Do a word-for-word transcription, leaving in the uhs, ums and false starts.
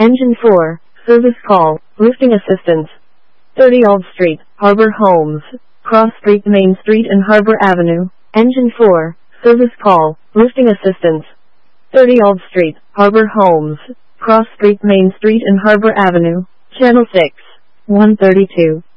Engine four, service call, lifting assistance. thirty Old Street, Harbor Homes, Cross Street, Main Street and Harbor Avenue. Engine four, service call, lifting assistance. thirty Old Street, Harbor Homes, Cross Street, Main Street and Harbor Avenue. Channel six, one thirty-two.